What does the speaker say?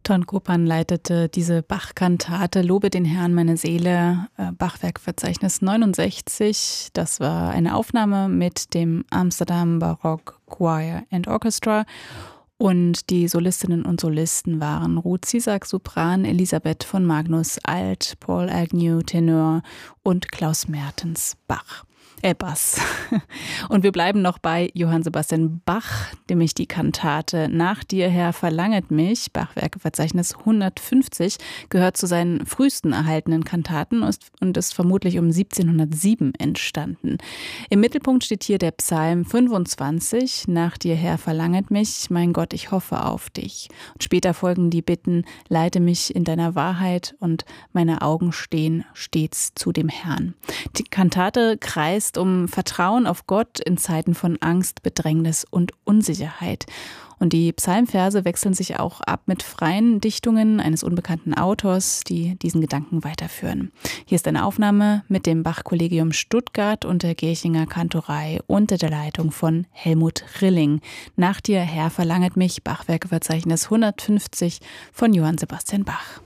Ton Kopan leitete diese Bach-Kantate Lobe den Herrn, meine Seele, Bachwerkverzeichnis 69. Das war eine Aufnahme mit dem Amsterdam Baroque Choir and Orchestra. Und die Solistinnen und Solisten waren Ruth Zisak, Sopran, Elisabeth von Magnus, Alt, Paul Agnew, Tenor und Klaus Mertens, Bass. Und wir bleiben noch bei Johann Sebastian Bach, nämlich die Kantate Nach dir, Herr, verlanget mich, Bachwerkeverzeichnis 150, gehört zu seinen frühesten erhaltenen Kantaten und ist vermutlich um 1707 entstanden. Im Mittelpunkt steht hier der Psalm 25, Nach dir, Herr, verlanget mich, mein Gott, ich hoffe auf dich. Und später folgen die Bitten, leite mich in deiner Wahrheit und meine Augen stehen stets zu dem Herrn. Die Kantate kreist um Vertrauen auf Gott in Zeiten von Angst, Bedrängnis und Unsicherheit. Und die Psalmverse wechseln sich auch ab mit freien Dichtungen eines unbekannten Autors, die diesen Gedanken weiterführen. Hier ist eine Aufnahme mit dem Bach-Kollegium Stuttgart und der Gärchinger Kantorei unter der Leitung von Helmut Rilling. Nach dir, Herr, verlanget mich, Bachwerkeverzeichnis 150 von Johann Sebastian Bach.